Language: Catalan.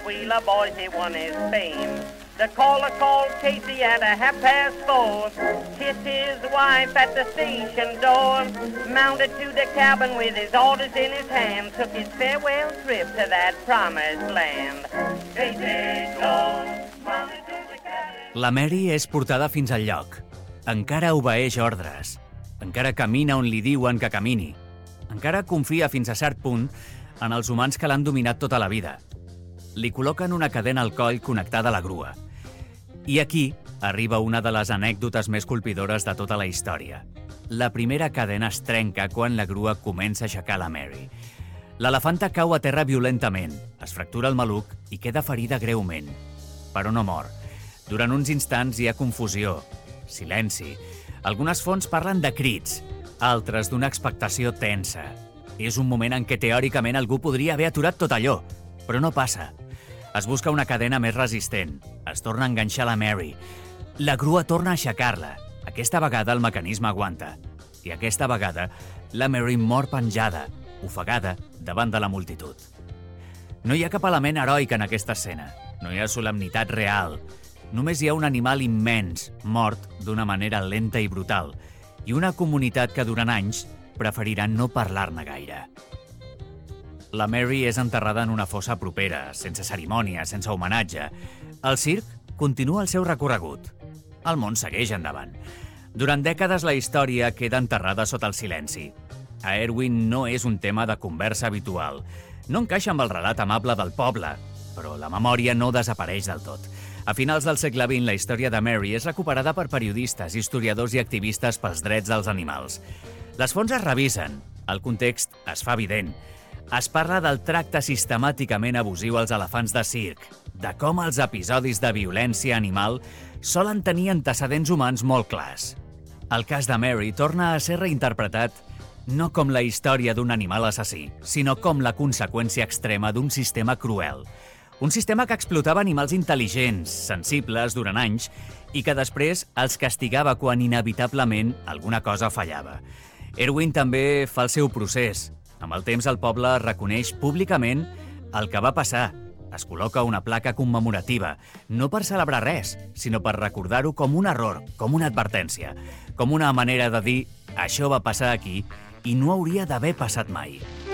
Wheeler boys, he won his fame. The caller called Casey at 4:30, kissed his wife at the station door, mounted to the cabin with his orders in his hand, took his farewell trip to that promised land. Casey Jones mounted to the cabin... La Mary és portada fins al lloc. Encara obeeix ordres. Encara camina on li diuen que camini. Encara confia fins a cert punt en els humans que l'han dominat tota la vida. Li col·loquen una cadena al coll connectada a la grua. I aquí arriba una de les anècdotes més colpidores de tota la història. La primera cadena es trenca quan la grua comença a aixecar la Mary. L'elefanta cau a terra violentament, es fractura el maluc i queda ferida greument. Però no mor. Durant uns instants hi ha confusió, silenci. Algunes fonts parlen de crits, altres d'una expectació tensa. És un moment en què teòricament algú podria haver aturat tot allò, però no passa. Es busca una cadena més resistent. Es torna a enganxar la Mary. La grua torna a aixecar-la. Aquesta vegada el mecanisme aguanta. I aquesta vegada la Mary mor penjada, ofegada davant de la multitud. No hi ha cap element heroic en aquesta escena. No hi ha solemnitat real. Només hi ha un animal immens, mort d'una manera lenta i brutal, i una comunitat que durant anys preferirà no parlar-ne gaire. La Mary és enterrada en una fossa propera, sense cerimònia, sense homenatge. El circ continua el seu recorregut. El món segueix endavant. Durant dècades la història queda enterrada sota el silenci. A Erwin no és un tema de conversa habitual. No encaixa amb el relat amable del poble, però la memòria no desapareix del tot. A finals del segle XX, la història de Mary és recuperada per periodistes, historiadors i activistes pels drets dels animals. Les fonts es revisen, el context es fa evident. Es parla del tracte sistemàticament abusiu als elefants de circ, de com els episodis de violència animal solen tenir antecedents humans molt clars. El cas de Mary torna a ser reinterpretat no com la història d'un animal assassí, sinó com la conseqüència extrema d'un sistema cruel. Un sistema que explotava animals intel·ligents, sensibles durant anys i que després els castigava quan inevitablement alguna cosa fallava. Erwin també fa el seu procés. Amb el temps el poble reconeix públicament el que va passar. Es col·loca una placa commemorativa, no per celebrar res, sinó per recordar-ho com un error, com una advertència, com una manera de dir «això va passar aquí i no hauria d'haver passat mai».